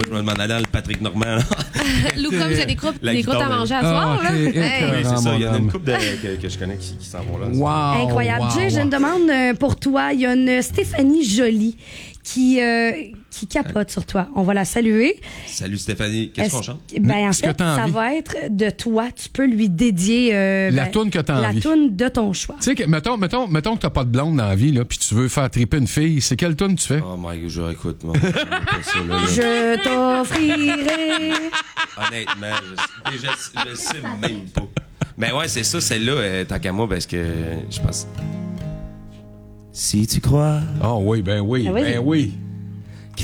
moi, je me demandais dans le Patrick Normand. Lou, comme j'ai des croûtes à manger à Ah, soir, ok. là. Oui, c'est ça. Il y en a Mon une couple que je connais qui s'en vont là. Wow. Incroyable. wow, Jay, j'ai wow. une demande pour toi. Il y a une Stéphanie Jolie qui capote sur toi. On va la saluer. Salut Stéphanie. Qu'est-ce qu'on chante? Ben, en Ce que fait, t'as ça envie. va être de toi. Tu peux lui dédier La toune que t'as la envie. toune de ton choix. Tu sais, que, mettons que t'as pas de blonde dans la vie, là, puis tu veux faire triper une fille, c'est quelle tune tu fais? Oh my God, je écoute, moi. Pas ça, là. Je t'offrirai. Honnêtement, je sais même pas. Mais ouais, c'est ça, celle-là, tant qu'à moi, parce que je pense. Si tu crois Ah oui, ben oui, Ah oui. ben oui.